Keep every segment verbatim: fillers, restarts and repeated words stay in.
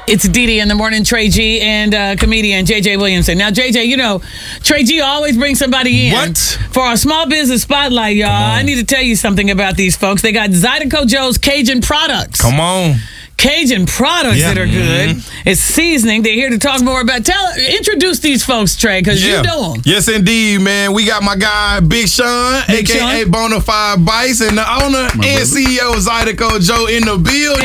It's D D in the morning, Trey G and uh, comedian J J Williamson. Now, J J, you know, Trey G always brings somebody in. What? For our small business spotlight, y'all. I need to tell you something about these folks. They got Zydeco Joe's Cajun products. Come on. Cajun products Yeah. that are good. Mm-hmm. It's seasoning. They're here to talk more about. Tell, introduce these folks, Trey, because Yeah. you know them. Yes, indeed, man. We got my guy, Big Sean, Big a k a. Sean. Bonafide Bice, and the owner My and brother. C E O of Zydeco Joe in the building.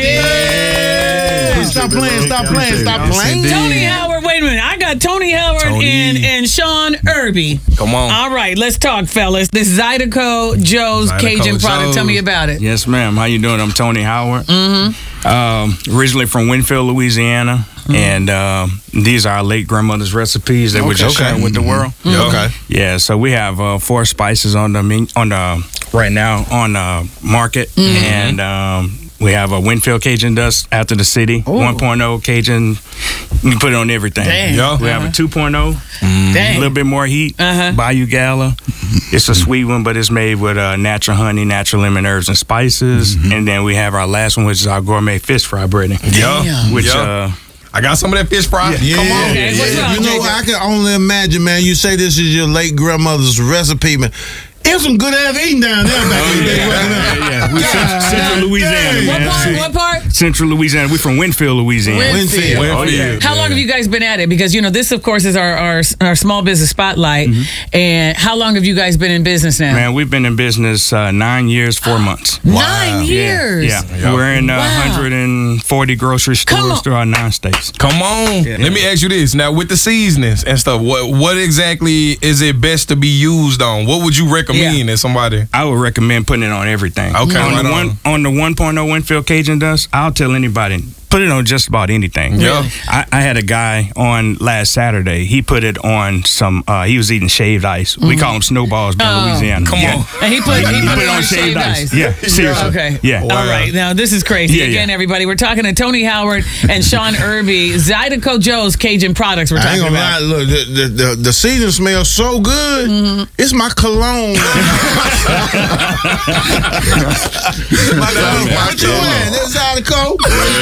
Yeah. Stop playing, stop playing, stop playing. Tony Howard, wait a minute. I got Tony Howard Tony. and, and Sean Irby. Come on. All right, let's talk, fellas. This Zydeco Joe's Zydeco Cajun product. Joe's. Tell me about it. Yes, ma'am. How you doing? I'm Tony Howard. Mm-hmm. Um, originally from Winfield, Louisiana, mm-hmm. and uh, these are our late grandmother's recipes that Okay, we're just okay. sharing with the world. Yeah, okay. Yeah, so we have uh, four spices on the men- on the right now on the market, Mm-hmm. and um, we have a Winfield Cajun Dust after the city, one point oh Cajun. You can put it on everything. Dang. Yeah. We have a two point oh, Dang. a little bit more heat. Uh-huh. Bayou Gala. It's a sweet one, but it's made with uh, natural honey, natural lemon herbs and spices. And then we have our last one, which is our gourmet fish fry breading. Yeah. Damn. Which Yeah. uh, I got some of that fish fry. Yeah, Come on. Okay, what's wrong, you know, J J? I can only imagine, man. You say this is your late grandmother's recipe, man. It was some good ass eating down there back in the day. wasn't it? yeah, yeah. We central, central Louisiana, What man. part? What part? Central Louisiana. We're from Winfield, Louisiana. Winfield. Winfield. Oh, yeah. How long have you guys been at it? Because, you know, this, of course, is our, our, our small business spotlight. And how long have you guys been in business now? Man, we've been in business uh, nine years, four months. Nine Yeah, years. Yeah, Yeah. we're in uh, Wow. one hundred forty grocery Come on. stores throughout nine states. Come on. Let me ask you this. Now, with the seasonings and stuff, what what exactly is it best to be used on? What would you recommend Yeah. as somebody? I would recommend putting it on everything. Okay, on right the on. one on the one point oh Winfield Cajun Dust, I'll tell anybody put it on just about anything. Yeah. I, I had a guy on last Saturday. He put it on some. Uh, he was eating shaved ice. We call them snowballs in Oh. Louisiana. Come yeah. on. And he put, he put it on shaved ice. Yeah, seriously. Okay. Yeah. Wow. All right. Now, this is crazy. Yeah, Again, yeah. everybody, we're talking to Tony Howard and Sean Irby. Zydeco Joe's Cajun products we're I ain't talking gonna lie. about. Look, the the, the, the season smells so good. It's my cologne. My God, my What you God. in? This Zydeco.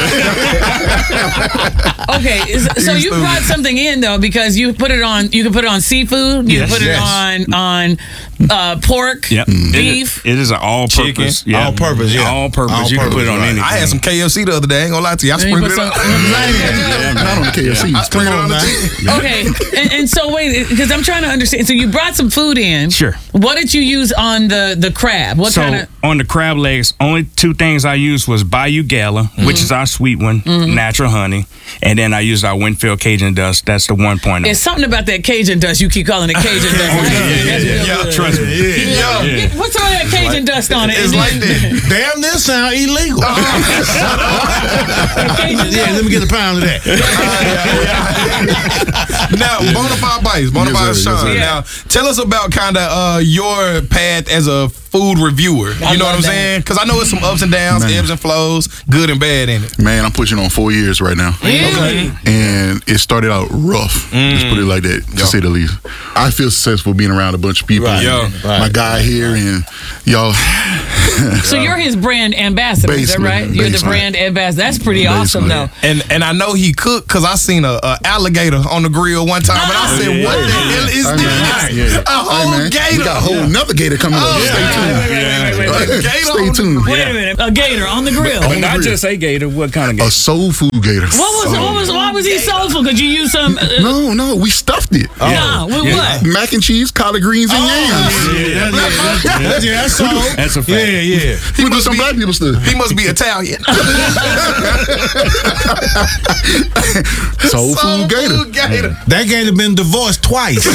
Okay, is- so you brought something in though because you put it on. You can put it on seafood. You Yes. can put it Yes. on on uh, pork, Yep. beef. It is, it is an all-purpose. Chicken. Yeah. All-purpose, yeah. All-purpose. All you can put purpose, it on right. anything. I had some K F C the other day. I ain't gonna lie to you. I Then you sprinkled put it some- up. Not on the K F C. I sprinkled it on the man. chicken. Okay, and, and so wait, because I'm trying to understand. So you brought some food in. Sure. What did you use on the the crab? What so kind of? on the crab legs, only two things I used was Bayou Gala, which is our sweet one, natural honey, and then I used our Winfield Cajun Dust. That's the one point oh. It's something about that Cajun dust. You keep calling it Cajun dust. yeah, yeah, That's yeah, real yeah. good. Trust me. Yeah. Get- What's all that Cajun dust on it? It's And like then- that. Damn, this sound illegal. Cajun Yeah, dust. let me get a pound of that. Now, Bonafide Bites, Bonafide Yes, sir, Sean. yes, sir. Now, tell us about kind of uh, your path as a food reviewer. You I know what love I'm that. saying? Because I know it's some ups and downs, Man. ebbs and flows, good and bad in it. Man, I'm pushing on four years right now. Really? And it started out rough. Let's put it like that, to Yeah. say the least. I feel successful being around a bunch of people. Right. Yeah. My Right. guy here and y'all. So you're his brand ambassador, is that Basically, right? You're the basically. brand ambassador. That's pretty awesome, Basically. though. And and I know he cooked because I seen a, a alligator on the grill one time, and I Oh, said, yeah. "What the hell is Hey, this? man. Yeah. A whole Hey, man, gator? We got a whole another gator coming Oh, up. Stay wait, tuned. wait, wait, wait, wait, wait. Gator Stay on the- tuned. Wait a minute, a gator on the grill. But not grill. just a gator. What kind of A gator? soul food gator. What was what was why was he soulful? Could you use some? Uh, No, no, we stuffed it. No, with Yeah. what? Mac and cheese, collard greens, and yams. Yeah, that's, yeah, that's so. That's a fact. Yeah, yeah. We do some black people stuff. He must be Italian. Soul food gator. Food gator. That gator been divorced twice.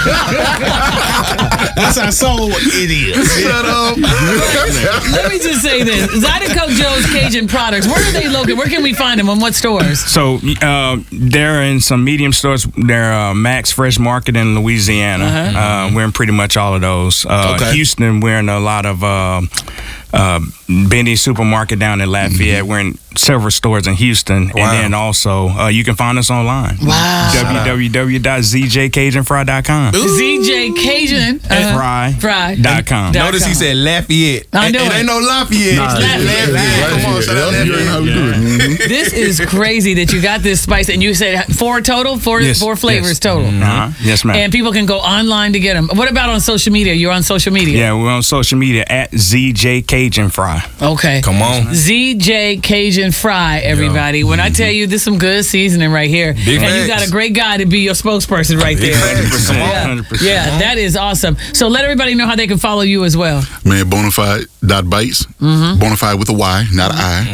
That's how soul it is. Shut up. Let me just say this: Zydeco Joe's Cajun products. Where are they located? Where can we find them? On what stores? So uh, they're in some medium stores. They're uh, Max Fresh Market in Louisiana. Uh-huh. Uh, we're in pretty much all of those. Uh, Okay. Houston, we're in a lot of uh, uh, Benny Supermarket down in Lafayette. We're in several stores in Houston. Wow. And then also, uh, you can find us online. Wow. w w w dot z j cajun fry dot com. Z J Cajun uh, Fry. Fry. Dot com. Dot Notice he com. said Lafayette. I know it. it. ain't no Lafayette. Nah, It's Lafayette. Lafayette. Come on, shout out Yep, you already know how we do it. Mhm. This is crazy that you got this spice, and you said four total, four Yes, four flavors yes. total. Uh-huh. Yes, ma'am. And people can go online to get them. What about on social media? You're on social media. Yeah, we're on social media at Z J Cajun Fry. Okay. Come on. Z J Cajun Fry, everybody. When I tell you this is some good seasoning right here. Big and you facts. got a great guy to be your spokesperson right Big there. facts. Come on. Yeah. one hundred percent. Yeah, that is awesome. So let everybody know how they can follow you as well. Man, Bonafide dot bites. Bonafide with a Y, not an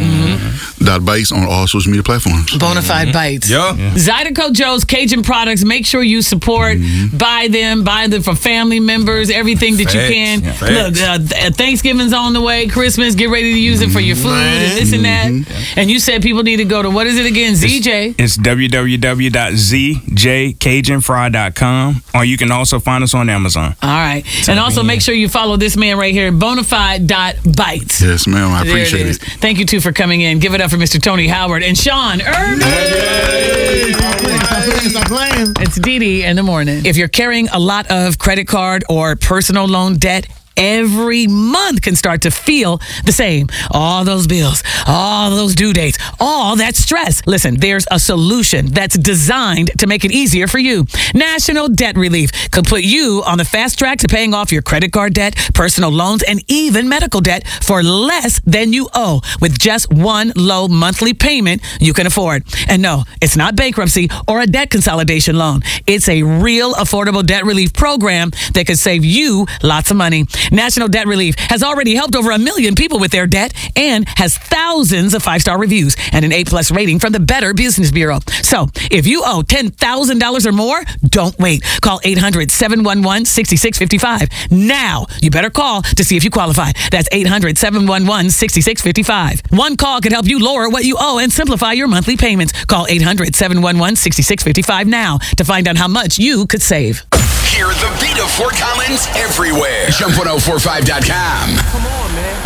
I. Dot bites on all social media platforms. Bonafide Bites. Yeah. Zydeco Joe's Cajun products. Make sure you support, buy them, buy them for family members, everything that you Facts. can. Yeah. Look, uh, th- Thanksgiving's on the way, Christmas, get ready to use it for your food and this and that. And you said people need to go to, what is it again? Z J. It's w w w dot z j cajun fry dot com, or you can also find us on Amazon. All right. And also make sure you follow this man right here, Bonafide dot bites. Yes, ma'am. I There appreciate it is. it. Thank you, too, for coming in. Give it up for Mister Tony Howard and Sean Irvin. Stop playing, stop playing. It's Dee Dee in the morning. If you're carrying a lot of credit card or personal loan debt, every month can start to feel the same. All those bills, all those due dates, all that stress. Listen, there's a solution that's designed to make it easier for you. National Debt Relief could put you on the fast track to paying off your credit card debt, personal loans, and even medical debt for less than you owe with just one low monthly payment you can afford. And no, it's not bankruptcy or a debt consolidation loan. It's a real affordable debt relief program that could save you lots of money. National Debt Relief has already helped over a million people with their debt and has thousands of five-star reviews and an A-plus rating from the Better Business Bureau. So if you owe ten thousand dollars or more, don't wait. Call eight hundred, seven one one, six six five five. Now, you better call to see if you qualify. That's eight hundred, seven one one, six six five five. One call could help you lower what you owe and simplify your monthly payments. Call eight hundred, seven one one, six six five five now to find out how much you could save. Hear the beat of Fort Collins everywhere. Jump ten forty-five dot com. Come on, man.